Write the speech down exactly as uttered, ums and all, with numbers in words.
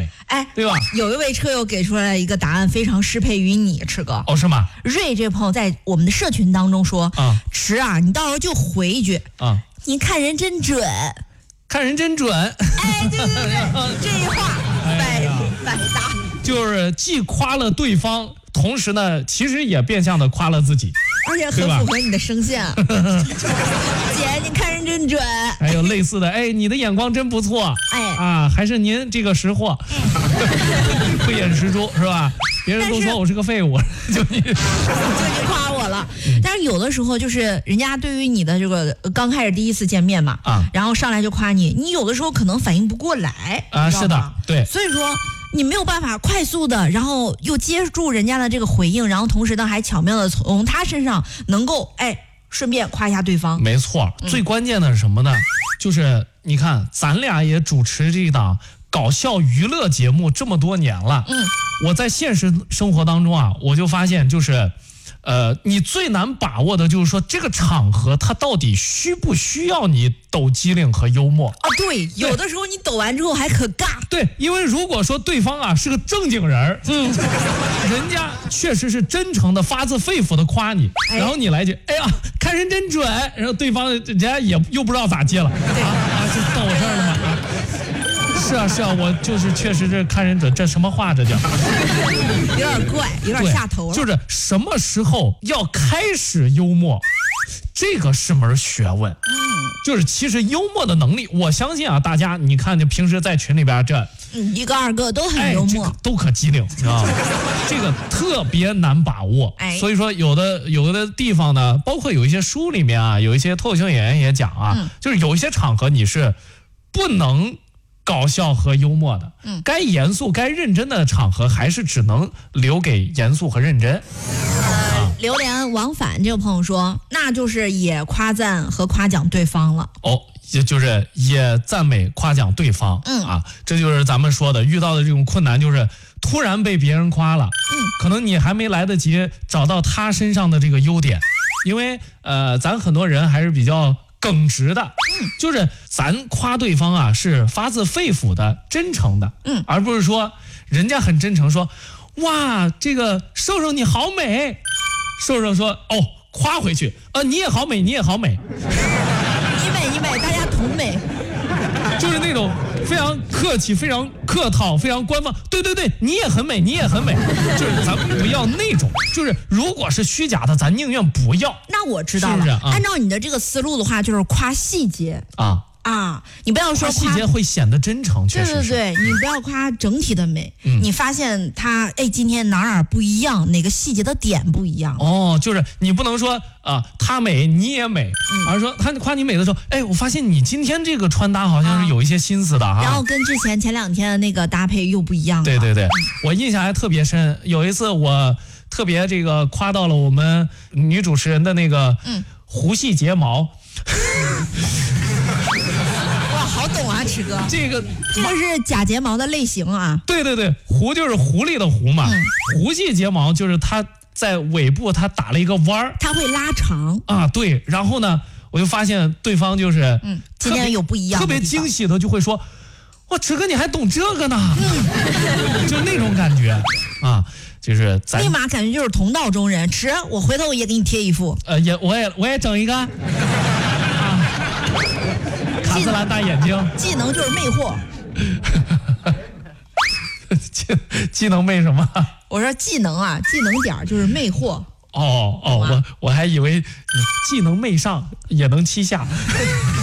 美， 哎， 对吧？ 有一位车友给出来一个答案，非常适配于你，池哥。 哦，是吗？ 瑞这朋友在我们的社群当中说， 啊， 池啊，你到时候就回一句啊， 你看人真准， 看人真准。 哎，对对对，这一话百百搭， 就是既夸了对方，同时呢，其实也变相的夸了自己。 而且很符合你的声线。姐，你看人真准。 还有类似的，哎，你的眼光真不错。 哎啊，还是您这个识货，慧眼识珠是吧？别人都说我是个废物，就你就你夸我了。但是有的时候就是人家对于你的这个刚开始第一次见面嘛， 啊， 然后上来就夸你，你有的时候可能反应不过来啊，是的，对， 所以说。你没有办法快速的，然后又接住人家的这个回应，然后同时呢还巧妙的从他身上能够哎顺便夸一下对方。 没错， 嗯、 最关键的是什么呢？就是你看咱俩也主持这档搞笑娱乐节目这么多年了，嗯，我在现实生活当中啊，我就发现就是。呃，你最难把握的就是说这个场合它到底需不需要你抖机灵和幽默啊？对，有的时候你抖完之后还可尬。 对，因为如果说对方啊是个正经人，嗯，人家确实是真诚的、发自肺腑的夸你，哎、然后你来句，哎呀，看人真准，然后对方人家也又不知道咋接了，对啊啊，就到我这儿了吗？啊是啊是啊，我就是确实是看人准，这什么话这叫？ 有点怪，有点下头了。 就是什么时候要开始幽默，这个是门学问。嗯，就是其实幽默的能力，我相信啊，大家你看，就平时在群里边这， 嗯，一个二个都很幽默， 哎、都可机灵，知道吗？这个特别难把握。哎，所以说有的有的地方呢，包括有一些书里面啊，有一些脱口秀演员也讲啊，嗯、就是有一些场合你是不能。搞笑和幽默的，嗯，该严肃该认真的场合还是只能留给严肃和认真。 呃，榴莲往返这个朋友说，那就是也夸赞和夸奖对方了。 哦，也就是也赞美夸奖对方，嗯啊，这就是咱们说的遇到的这种困难，就是突然被别人夸了，嗯，可能你还没来得及找到他身上的这个优点，因为呃，咱很多人还是比较。耿直的，就是咱夸对方啊，是发自肺腑的、真诚的，嗯，而不是说人家很真诚说，哇，这个瘦瘦你好美，瘦瘦说哦，夸回去，呃，你也好美，你也好美， 你美你美，大家同美， 就是那种非常客气、非常客套、非常官方。对对对，你也很美，你也很美，就是咱不要那种，就是如果是虚假的，咱宁愿不要。 那我知道了，是是啊、按照你的这个思路的话，就是夸细节啊。啊，你不要说夸细节会显得真诚，确实是。 对对对，你不要夸整体的美，嗯、你发现他哎今天哪哪不一样，哪个细节的点不一样。 哦，就是你不能说啊、呃，他美你也美，嗯、而是说他夸你美的时候，哎，我发现你今天这个穿搭好像是有一些心思的哈、啊。 然后跟之前前两天的那个搭配又不一样了。 对对对，我印象还特别深，有一次我特别这个夸到了我们女主持人的那个弧系睫毛。 好懂啊，池哥， 这个这个是假睫毛的类型啊。 对对对，狐就是狐狸的狐嘛，嗯、狐系睫毛就是它在尾部它打了一个弯儿， 它会拉长啊。对，然后呢，我就发现对方就是嗯，今天有不一样的， 特别惊喜的就会说，哇，池哥你还懂这个呢，嗯、就那种感觉啊。就是咱立马感觉就是同道中人，池，我回头也给你贴一副， 呃，也我也我也整一个，啊，卡姿兰大眼睛， 技能就是魅惑， 技技能魅什么？ 我说技能啊，技能点就是魅惑。 哦哦，我我还以为技能媚上也能欺下。